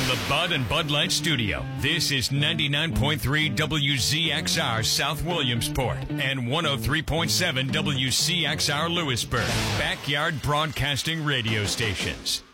the Bud and Bud Light Studio, this is 99.3 WZXR South Williamsport and 103.7 WCXR Lewisburg, Backyard Broadcasting Radio Stations.